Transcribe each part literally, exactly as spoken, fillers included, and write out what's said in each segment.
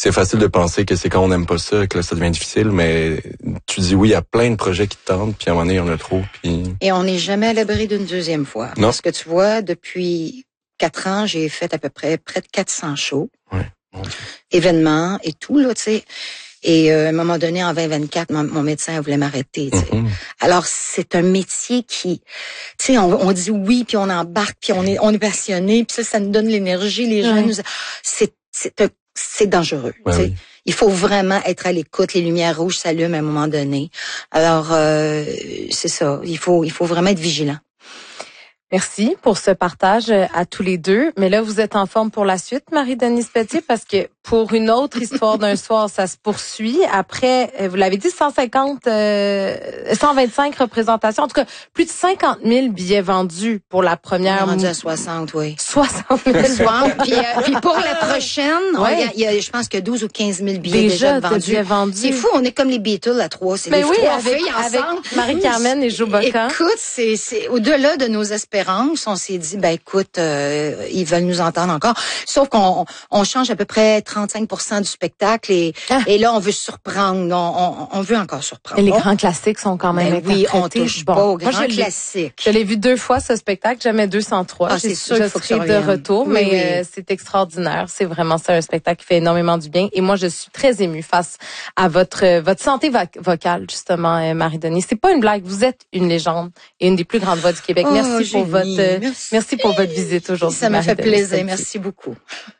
c'est facile de penser que c'est quand on n'aime pas ça que là, ça devient difficile, mais tu dis oui, il y a plein de projets qui te tentent, puis à un moment donné, il y en a trop. Puis... Et on n'est jamais à l'abri d'une deuxième fois. Non. Parce que tu vois, depuis quatre ans, j'ai fait à peu près près de quatre cents shows, ouais. événements et tout, là, tu sais. Et euh, à un moment donné, en vingt vingt-quatre, mon, mon médecin voulait m'arrêter. Tu sais. Mm-hmm. Alors, c'est un métier qui, tu sais, on, on dit oui, puis on embarque, puis on est, on est passionné, puis ça, ça nous donne l'énergie. Les gens, ouais. nous, c'est, c'est, un, c'est dangereux. Ouais, tu sais. oui. Il faut vraiment être à l'écoute. Les lumières rouges s'allument à un moment donné. Alors, euh, c'est ça. Il faut, il faut vraiment être vigilant. Merci pour ce partage à tous les deux. Mais là, vous êtes en forme pour la suite, Marie-Denise Pelletier, parce que pour une autre histoire d'un soir, ça se poursuit. Après, vous l'avez dit, cent cinquante, euh, cent vingt-cinq représentations. En tout cas, plus de cinquante mille billets vendus pour la première. On est rendu à soixante, oui. soixante mille. soixante. Puis, euh, puis pour la prochaine, ouais. il y a, il y a, je pense que douze ou quinze mille billets déjà, déjà vendus. vendus. C'est fou, on est comme les Beatles à trois. C'est Mais les oui, trois avec, filles avec ensemble. Marie-Carmen et Jo Bocan. Écoute, c'est, c'est au-delà de nos espérances. On s'est dit, ben écoute, euh, ils veulent nous entendre encore. Sauf qu'on on change à peu près trente-cinq pour cent du spectacle et, ah. et là, on veut surprendre. On, on, on veut encore surprendre. Et les grands classiques sont quand même ben oui, on touche bon. pas aux grands Moi, je classiques. Je l'ai vu deux fois, ce spectacle. Jamais deux cent trois. Ah, c'est sûr qu'il faut que ça de retour, oui, mais oui. Euh, c'est extraordinaire. C'est vraiment ça, un spectacle qui fait énormément du bien. Et moi, je suis très émue face à votre euh, votre santé vo- vocale, justement, euh, Marie-Denise. C'est pas une blague. Vous êtes une légende et une des plus grandes voix du Québec. Oh, merci Julie, pour votre euh, merci. merci pour votre visite aujourd'hui. Ça m'a fait Marie-Denise plaisir. Pelletier. Merci beaucoup.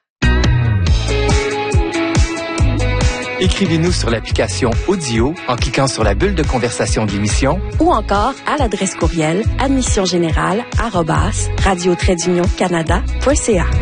Écrivez-nous sur l'application Audio en cliquant sur la bulle de conversation de l'émission ou encore à l'adresse courriel admission générale arobase radio trait d'union canada point c a.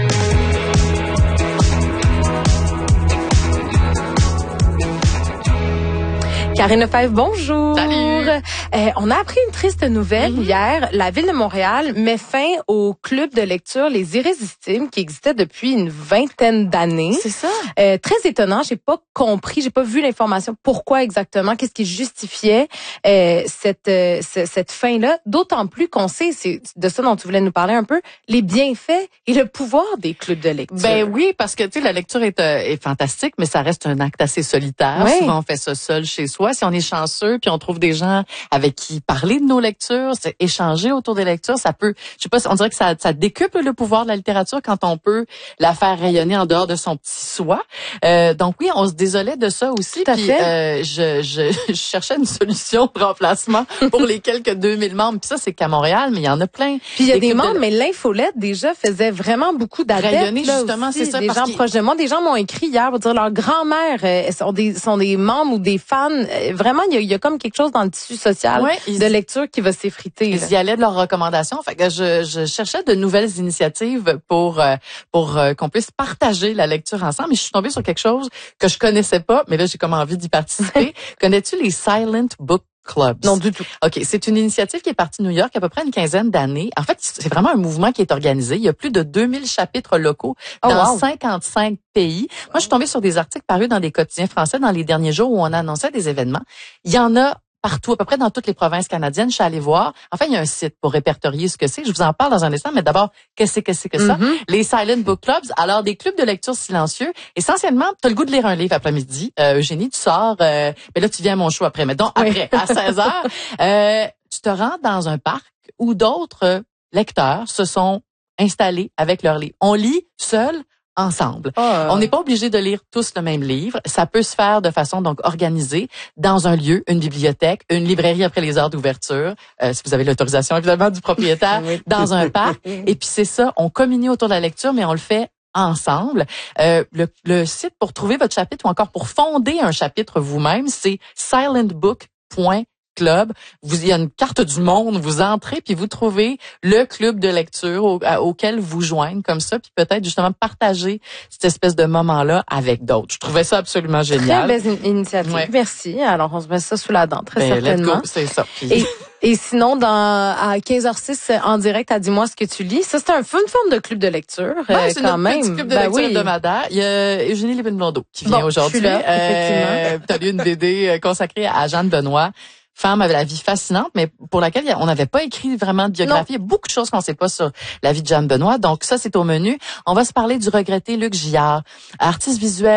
Karine Lefebvre, bonjour. Salut. Euh, on a appris une triste nouvelle mm-hmm. hier. La Ville de Montréal met fin au club de lecture Les Irrésistibles qui existait depuis une vingtaine d'années. C'est ça. Euh, très étonnant. J'ai pas compris, j'ai pas vu l'information. Pourquoi exactement? Qu'est-ce qui justifiait euh, cette euh, cette fin-là? D'autant plus qu'on sait, c'est de ça dont tu voulais nous parler un peu, les bienfaits et le pouvoir des clubs de lecture. Ben oui, parce que tu sais, la lecture est, euh, est fantastique, mais ça reste un acte assez solitaire. Ouais. Souvent, on fait ça seul chez soi. Si on est chanceux, puis on trouve des gens avec qui parler de nos lectures, c'est échanger autour des lectures, ça peut, je sais pas, on dirait que ça, ça décuple le pouvoir de la littérature quand on peut la faire rayonner en dehors de son petit soi. Euh, donc oui, on se désolait de ça aussi. Tout à puis, fait. Euh, je, je, je cherchais une solution de remplacement pour les quelques deux mille membres. Puis ça, c'est qu'à Montréal, mais il y en a plein. Puis il y a des, des membres, de... mais l'infolette déjà faisait vraiment beaucoup d'adeptes. Rayonner, justement, aussi, c'est ça. Des parce gens qu'il... proches de moi, des gens m'ont écrit hier pour dire leur grand-mère euh, sont des sont des membres ou des fans. Euh, vraiment, il y a, il y a comme quelque chose dans le tissu social ouais, de lecture qui va s'effriter. Ils y allaient de leurs recommandations. Fait que je, je cherchais de nouvelles initiatives pour euh, pour euh, qu'on puisse partager la lecture ensemble. Et je suis tombée sur quelque chose que je connaissais pas, mais là j'ai comme envie d'y participer. Connais-tu les Silent Book Clubs? Non, du tout. OK, c'est une initiative qui est partie de New York il y a à peu près une quinzaine d'années. En fait, c'est vraiment un mouvement qui est organisé. Il y a plus de deux mille chapitres locaux oh, dans wow. cinquante-cinq pays. Moi, je suis tombée sur des articles parus dans des quotidiens français dans les derniers jours où on annonçait des événements. Il y en a partout, à peu près dans toutes les provinces canadiennes. Je suis allée voir. Enfin, il y a un site pour répertorier ce que c'est. Je vous en parle dans un instant, mais d'abord, qu'est-ce que c'est, qu'est-ce que ça? Mm-hmm. Les Silent Book Clubs. Alors, des clubs de lecture silencieux. Essentiellement, tu as le goût de lire un livre après-midi. Euh, Eugénie, tu sors, euh, mais là, tu viens à mon show après. Mais donc, après, à seize heures, euh, tu te rends dans un parc où d'autres euh, lecteurs se sont installés avec leur livre. On lit seul, ensemble. Oh. On n'est pas obligé de lire tous le même livre. Ça peut se faire de façon donc organisée dans un lieu, une bibliothèque, une librairie après les heures d'ouverture, euh, si vous avez l'autorisation évidemment du propriétaire, dans un parc. Et puis c'est ça, on communie autour de la lecture, mais on le fait ensemble. Euh, le, le site pour trouver votre chapitre ou encore pour fonder un chapitre vous-même, c'est silent book point club. Vous, il y a une carte du monde, vous entrez puis vous trouvez le club de lecture au, à, auquel vous joignez comme ça, puis peut-être justement partager cette espèce de moment-là avec d'autres. Je trouvais ça absolument génial. Très belle initiative. Ouais. Merci. Alors, on se met ça sous la dent, très ben, certainement. Let's go, c'est ça. Puis... Et, et sinon, dans à quinze heures six en direct, à Dis-moi ce que tu lis. Ça, c'est un, une forme de club de lecture, ouais, euh, c'est quand notre même. petit club de ben lecture oui. hebdomadaire. Il y a Eugénie Lépine-Blondeau qui vient bon, aujourd'hui. Je suis là, effectivement. Euh, tu as lu une B D consacrée à Jeanne Benoît. Femme avec la vie fascinante, mais pour laquelle on n'avait pas écrit vraiment de biographie. Non. Il y a beaucoup de choses qu'on ne sait pas sur la vie de Jeanne Benoît. Donc ça, c'est au menu. On va se parler du regretté Luc Gillard, artiste visuel.